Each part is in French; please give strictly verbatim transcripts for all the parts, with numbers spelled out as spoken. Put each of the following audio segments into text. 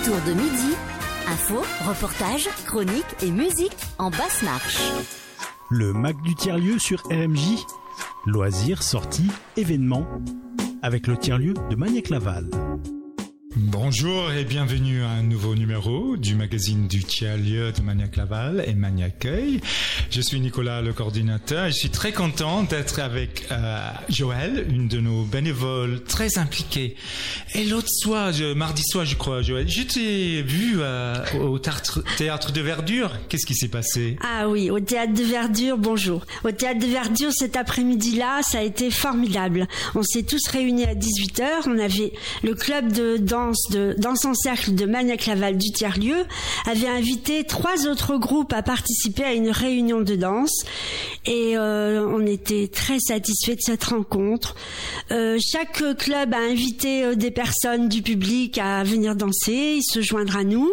Autour de midi, infos, reportages, chroniques et musique en basse marche. Le Mac du tiers-lieu sur R M J. Loisirs, sorties, événements. Avec le tiers-lieu de Magnac-Laval. Bonjour et bienvenue à un nouveau numéro du magazine du tiers-lieu de Magnac-Laval et Magnac-Accueil. Je suis Nicolas, le coordinateur, et je suis très content d'être avec euh, Joël, une de nos bénévoles très impliquées. Et l'autre soir, je, mardi soir, je crois, Joël, je t'ai vu euh, au théâtre, théâtre de Verdure. Qu'est-ce qui s'est passé? Ah oui, au théâtre de Verdure, bonjour. Au théâtre de Verdure, cet après-midi-là, ça a été formidable. On s'est tous réunis à dix-huit heures. On avait le club de danse de Danse en cercle de Magnac-Laval du tiers-lieu avait invité trois autres groupes à participer à une réunion de danse et euh, on était très satisfaits de cette rencontre. Euh, chaque club a invité euh, des personnes du public à venir danser, se joindre à nous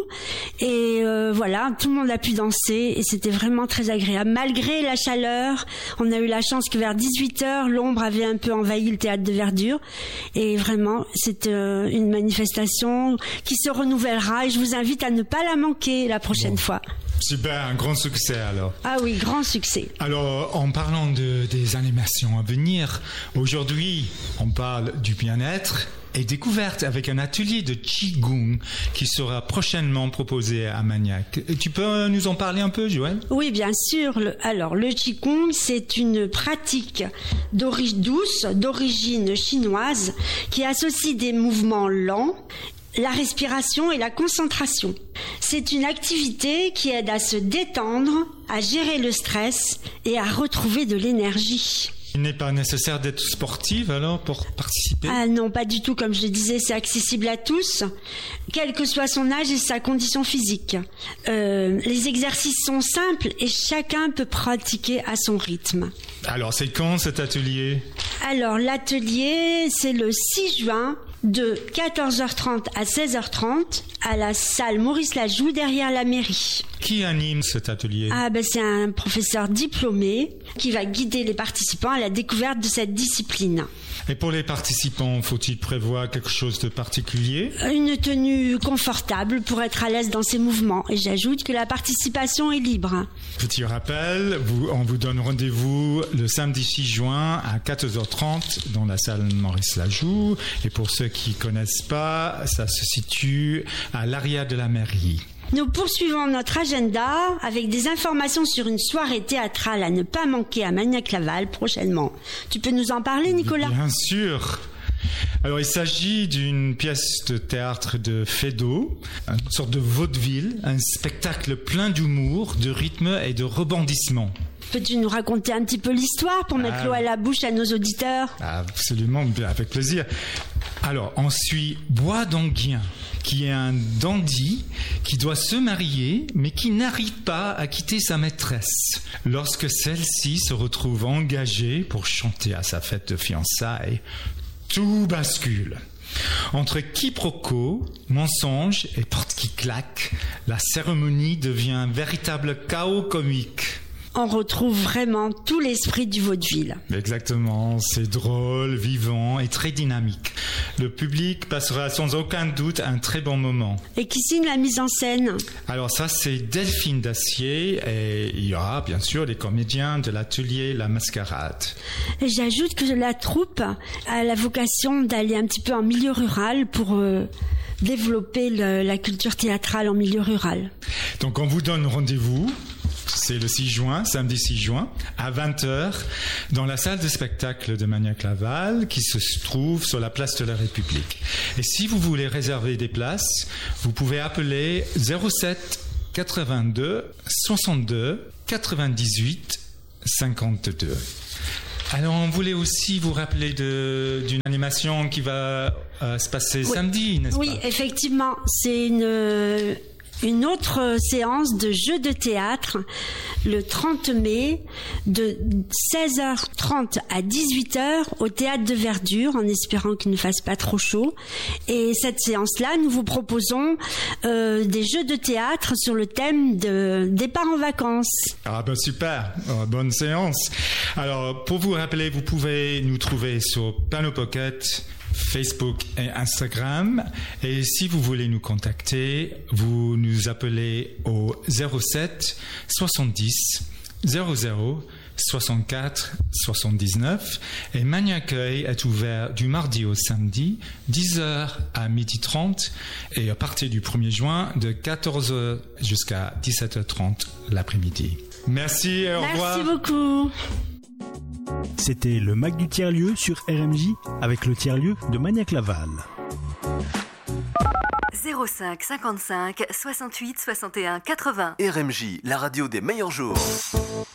et euh, voilà, tout le monde a pu danser et c'était vraiment très agréable. Malgré la chaleur, on a eu la chance que vers dix-huit heures, l'ombre avait un peu envahi le théâtre de Verdure et vraiment, c'est euh, une manifestation qui se renouvellera et je vous invite à ne pas la manquer la prochaine bon. fois. Super, un grand succès alors. Ah oui, grand succès. Alors, en parlant de, des animations à venir, aujourd'hui, on parle du bien-être et découverte avec un atelier de Qigong qui sera prochainement proposé à Magnac. Tu peux nous en parler un peu, Joël? Oui, bien sûr. Le, alors, le Qigong, c'est une pratique d'origine douce, d'origine chinoise, qui associe des mouvements lents, la respiration et la concentration. C'est une activité qui aide à se détendre, à gérer le stress et à retrouver de l'énergie. Il n'est pas nécessaire d'être sportive alors pour participer? Ah non, pas du tout. Comme je le disais, c'est accessible à tous, quel que soit son âge et sa condition physique. Euh, les exercices sont simples et chacun peut pratiquer à son rythme. Alors, c'est quand cet atelier? Alors, l'atelier, c'est le six juin de quatorze heures trente à seize heures trente à la salle Maurice Lajoux derrière la mairie. Qui anime cet atelier? Ah ben c'est un professeur diplômé qui va guider les participants à la découverte de cette discipline. Et pour les participants, faut-il prévoir quelque chose de particulier? Une tenue confortable pour être à l'aise dans ses mouvements. Et j'ajoute que la participation est libre. Petit rappel, vous, on vous donne rendez-vous le samedi six juin à quatorze heures trente dans la salle Maurice Lajoux. Et pour ceux qui ne connaissent pas, ça se situe à l'arrière de la mairie. Nous poursuivons notre agenda avec des informations sur une soirée théâtrale à ne pas manquer à Magnac-Laval prochainement. Tu peux nous en parler, Nicolas? Bien sûr. Alors, il s'agit d'une pièce de théâtre de Feydeau, une sorte de vaudeville, un spectacle plein d'humour, de rythme et de rebondissement. Peux-tu nous raconter un petit peu l'histoire pour mettre ah, l'eau à la bouche à nos auditeurs? Absolument, avec plaisir. Alors, on suit Bois d'Anguien, qui est un dandy qui doit se marier, mais qui n'arrive pas à quitter sa maîtresse. Lorsque celle-ci se retrouve engagée pour chanter à sa fête de fiançailles, tout bascule. Entre quiproquos, mensonges et portes qui claquent, la cérémonie devient un véritable chaos comique. On retrouve vraiment tout l'esprit du vaudeville. Exactement, c'est drôle, vivant et très dynamique. Le public passera sans aucun doute un très bon moment. Et qui signe la mise en scène? Alors ça, c'est Delphine Dacier et il y aura bien sûr les comédiens de l'atelier La Mascarade. Et j'ajoute que la troupe a la vocation d'aller un petit peu en milieu rural pour euh, développer le, la culture théâtrale en milieu rural. Donc on vous donne rendez-vous. C'est le six juin, samedi six juin, à vingt heures, dans la salle de spectacle de Magnac-Laval, qui se trouve sur la place de la République. Et si vous voulez réserver des places, vous pouvez appeler zéro sept quatre-vingt-deux soixante-deux quatre-vingt-dix-huit cinquante-deux. Alors, on voulait aussi vous rappeler de, d'une animation qui va euh, se passer oui. samedi, n'est-ce oui, pas? Oui, effectivement, c'est une... Une autre séance de jeux de théâtre le trente mai de seize heures trente à dix-huit heures au théâtre de Verdure, en espérant qu'il ne fasse pas trop chaud. Et cette séance-là, nous vous proposons euh, des jeux de théâtre sur le thème de départ en vacances. Ah ben super, oh, bonne séance. Alors pour vous rappeler, vous pouvez nous trouver sur Piano Pocket, Facebook et Instagram. Et si vous voulez nous contacter, vous nous appelez au zéro sept soixante-dix zéro zéro soixante-quatre soixante-dix-neuf. Et Magni Accueil est ouvert du mardi au samedi, dix heures à midi trente, et à partir du premier juin, de quatorze heures jusqu'à dix-sept heures trente l'après-midi. Merci et au revoir. Merci beaucoup. C'était le Mac du tiers-lieu sur R M J avec le tiers-lieu de Magnac-Laval. zéro cinq cinquante-cinq soixante-huit soixante et un quatre-vingts. R M J, la radio des meilleurs jours.